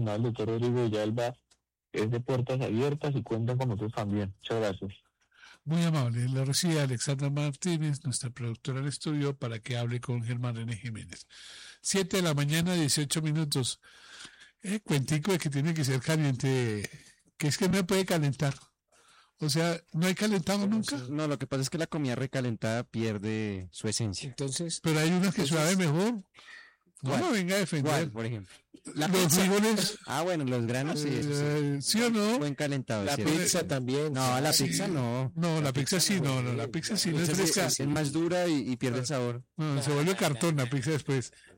estimado el doctor Rodrigo Villalba, es de puertas abiertas y cuentan con nosotros también. Muchas gracias. Muy amable. La recibe Alexandra Martínez, nuestra productora del estudio, para que hable con Germán René Jiménez. 7 de la mañana, 18 minutos. Cuentico de que tiene que ser caliente, que es que no puede calentar. O sea, ¿no hay calentado nunca? No, lo que pasa es que la comida recalentada pierde su esencia. Entonces, Pero hay unas que suave mejor. No ¿Cuál? me venga a defender. ¿Cuál, por ejemplo? Los frijoles. Bueno, los granos sí, eso sí. ¿Sí o no? Buen calentado. la ¿cierto? pizza también. No, la Sí. pizza no. No, la pizza sí, no, la pizza sí no es Pizza sí, fresca. sí. Es más dura y pierde el sabor. No, se vuelve cartón la pizza después.